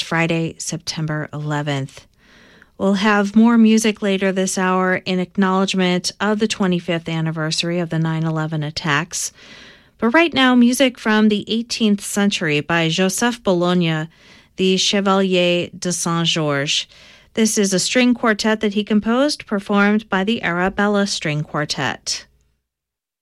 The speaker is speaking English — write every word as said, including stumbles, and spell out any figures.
Friday, September eleventh. We'll have more music later this hour in acknowledgement of the twenty-fifth anniversary of the nine eleven attacks. But right now, music from the eighteenth century by Joseph Bologna, the Chevalier de Saint-Georges. This is a string quartet that he composed, performed by the Arabella String Quartet.